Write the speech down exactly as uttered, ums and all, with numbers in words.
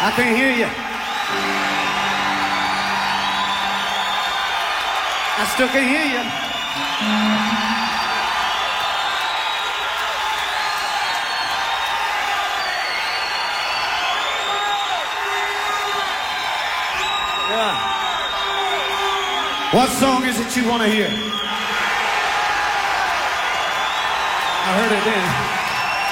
I can hear you. I still can hear you. Yeah. What song is it you want to hear? I heard it then.